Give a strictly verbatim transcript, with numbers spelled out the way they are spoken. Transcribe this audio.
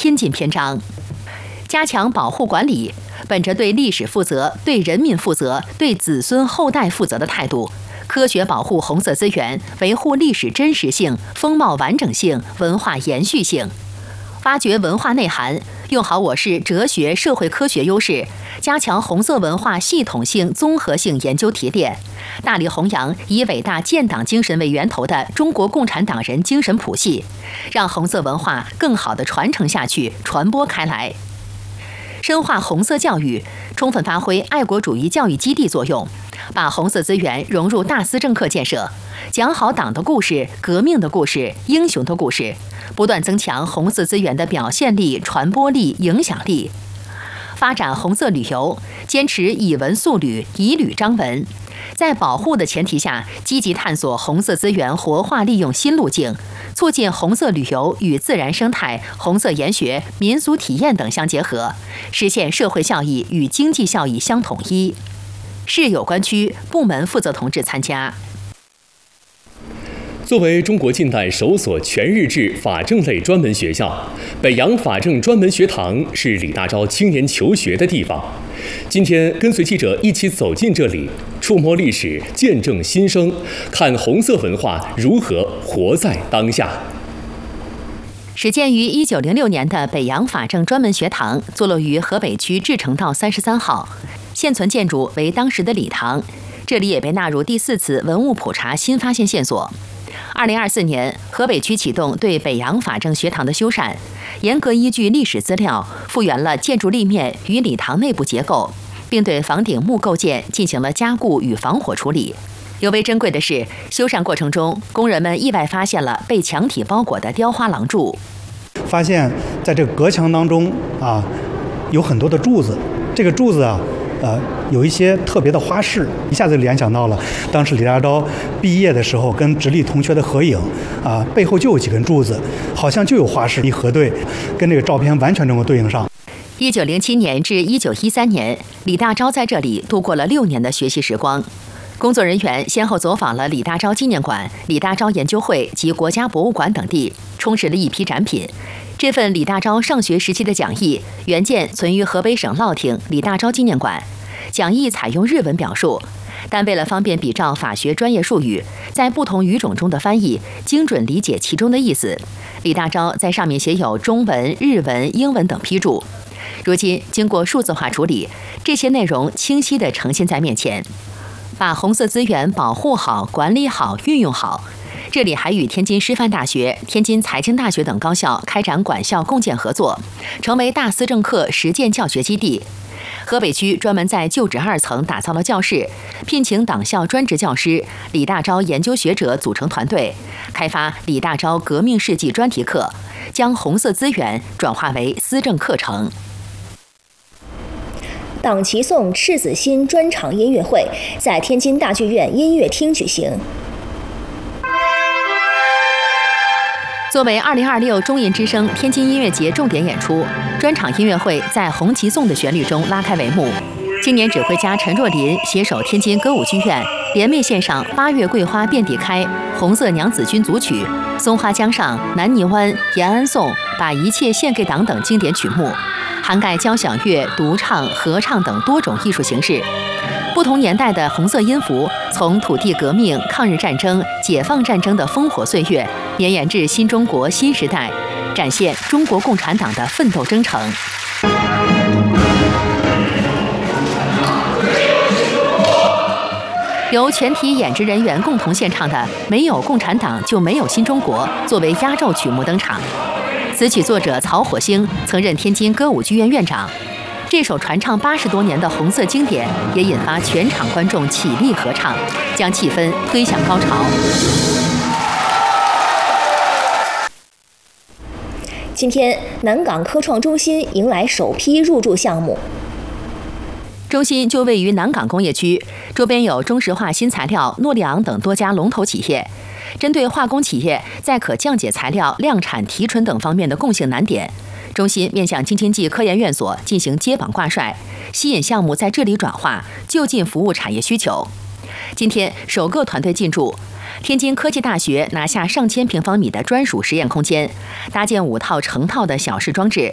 天津篇章。加强保护管理，本着对历史负责、对人民负责、对子孙后代负责的态度，科学保护红色资源，维护历史真实性、风貌完整性、文化延续性，挖掘文化内涵，用好我市哲学、社会科学优势，加强红色文化系统性、综合性研究提炼，大力弘扬以伟大建党精神为源头的中国共产党人精神谱系，让红色文化更好地传承下去、传播开来。深化红色教育，充分发挥爱国主义教育基地作用，把红色资源融入大思政课建设，讲好党的故事、革命的故事、英雄的故事，不断增强红色资源的表现力、传播力、影响力。发展红色旅游，坚持以文塑旅、以旅彰文，在保护的前提下，积极探索红色资源活化利用新路径，促进红色旅游与自然生态、红色研学、民俗体验等相结合，实现社会效益与经济效益相统一。市有关区部门负责同志参加。 作为中国近代首所全日制法政类专门学校，北洋法政专门学堂是李大钊青年求学的地方。今天跟随记者一起走进这里，触摸历史，见证新生，看红色文化如何活在当下。 始建于一九零六年的北洋法政专门学堂，坐落于河北区志诚道三十三号，现存建筑为当时的礼堂，这里也被纳入第四次文物普查新发现线索。二零二四年，河北区启动对北洋法政学堂的修缮，严格依据历史资料，复原了建筑立面与礼堂内部结构，并对房顶木构件进行了加固与防火处理。尤为珍贵的是，修缮过程中，工人们意外发现了被墙体包裹的雕花廊柱， 发现在这个隔墙当中啊，有很多的柱子，这个柱子啊。呃，有一些特别的花式，一下子联想到了当时李大钊毕业的时候跟直隶同学的合影，啊、呃，背后就有几根柱子，好像就有花式，一核对，跟这个照片完全能够对应上。 一九零七年至一九一三年，李大钊在这里度过了六年的学习时光。工作人员先后走访了李大钊纪念馆、李大钊研究会及国家博物馆等地，充实了一批展品。这份李大钊上学时期的讲义原件存于河北省乐亭李大钊纪念馆，讲义采用日文表述，但为了方便比照法学专业术语，在不同语种中的翻译，精准理解其中的意思，李大钊在上面写有中文、日文、英文等批注。如今经过数字化处理，这些内容清晰地呈现在面前。把红色资源保护好、管理好、运用好。这里还与天津师范大学、天津财经大学等高校开展管校共建合作，成为大思政课实践教学基地。河北区专门在旧址二层打造了教室，聘请党校专职教师、李大钊研究学者组成团队，开发李大钊革命事迹专题课，将红色资源转化为思政课程。 党旗颂赤子心专场音乐会在天津大剧院音乐厅举行。 作为二零二六中印之声天津音乐节重点演出，专场音乐会在《红旗颂》的旋律中拉开帷幕。青年指挥家陈若琳携手天津歌舞剧院，联袂献上《八月桂花遍地开》《红色娘子军》组曲、《松花江上》《南泥湾》《延安颂》《把一切献给党》等经典曲目，涵盖交响乐、独唱、合唱等多种艺术形式。不同年代的红色音符，从土地革命、抗日战争、解放战争的烽火岁月，绵延至新中国新时代，展现中国共产党的奋斗征程。由全体演职人员共同献唱的《没有共产党就没有新中国》作为压轴曲目登场。此曲作者曹火星曾任天津歌舞剧院院长。这首传唱八十多年的红色经典，也引发全场观众起立合唱，将气氛推向高潮。 今天，南港科创中心迎来首批入驻项目。 中心就位于南港工业区，周边有中石化新材料、诺利昂等多家龙头企业。针对化工企业在可降解材料、量产提纯等方面的共性难点，中心面向京津冀科研院所进行接榜挂帅，吸引项目在这里转化，就近服务产业需求。今天首个团队进驻，天津科技大学拿下上千平方米的专属实验空间，搭建五套成套的小式装置，